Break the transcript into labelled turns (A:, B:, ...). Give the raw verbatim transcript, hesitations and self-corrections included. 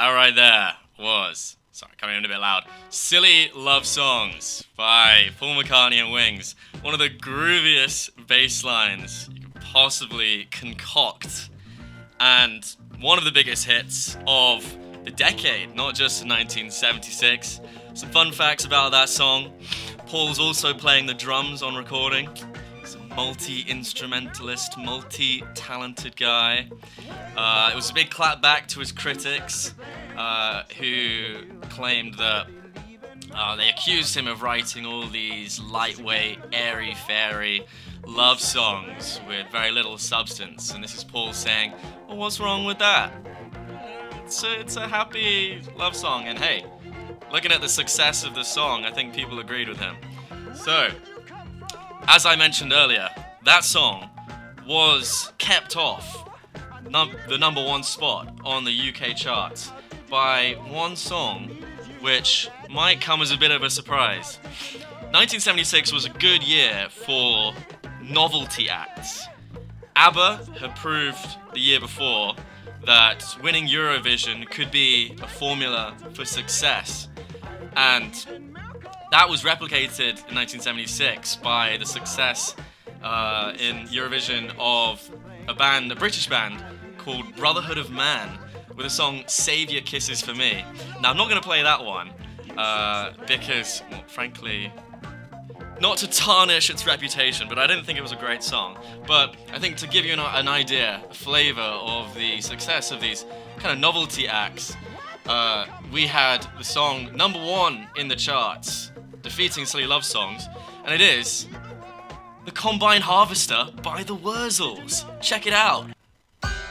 A: That right there was, sorry, coming in a bit loud, Silly Love Songs by Paul McCartney and Wings. One of the grooviest bass lines you could possibly concoct. And one of the biggest hits of the decade, not just in nineteen seventy-six. Some fun facts about that song. Paul's also playing the drums on recording. He's a multi-instrumentalist, multi-talented guy. Uh, it was a big clap back to his critics, uh, who claimed that uh, they accused him of writing all these lightweight, airy-fairy love songs with very little substance. And this is Paul saying, well, what's wrong with that? It's a, it's a happy love song, and hey, looking at the success of the song, I think people agreed with him. So, as I mentioned earlier, that song was kept off num- the number one spot on the U K charts by one song which might come as a bit of a surprise. nineteen seventy-six was a good year for novelty acts. ABBA had proved the year before that winning Eurovision could be a formula for success. And that was replicated in nineteen seventy-six by the success uh, in Eurovision of a band, a British band called Brotherhood of Man, with the song Save Your Kisses for Me. Now, I'm not going to play that one uh, because, well, frankly, not to tarnish its reputation, but I didn't think it was a great song. But I think to give you an, an idea, a flavour of the success of these kind of novelty acts, uh, we had the song number one in the charts, defeating Silly Love Songs, and it is The Combine Harvester by the Wurzels. Check it out.